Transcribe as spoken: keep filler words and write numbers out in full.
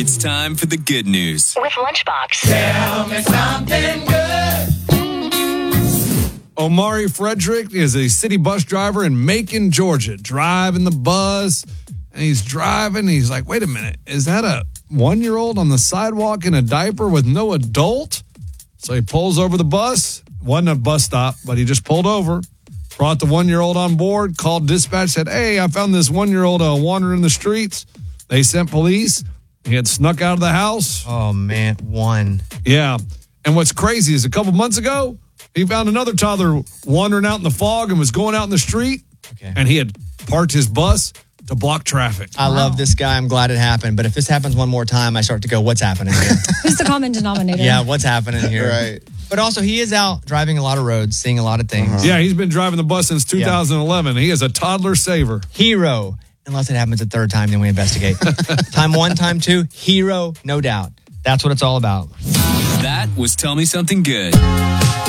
It's time for the good news with Lunchbox. Tell me something good. Omari Frederick is a city bus driver in Macon, Georgia, driving the bus. And he's driving. He's like, wait a minute. Is that a one-year-old on the sidewalk in a diaper with no adult? So he pulls over the bus. Wasn't a bus stop, but he just pulled over. Brought the one-year-old on board, called dispatch, said, hey, I found this one-year-old uh, wandering the streets. They sent police. He had snuck out of the house. Oh, man, one. Yeah. And what's crazy is a couple months ago, he found another toddler wandering out in the fog and was going out in the street. Okay. And he had parked his bus to block traffic. I wow. love this guy. I'm glad it happened. But if this happens one more time, I start to go, what's happening here? Who's the common denominator? Yeah, what's happening here? Right. But also, he is out driving a lot of roads, seeing a lot of things. Uh-huh. Yeah, he's been driving the bus since two thousand eleven. Yeah. He is a toddler saver. Hero. Unless it happens a third time, then we investigate. Time one, time two, hero, no doubt. That's what it's all about. That was Tell Me Something Good.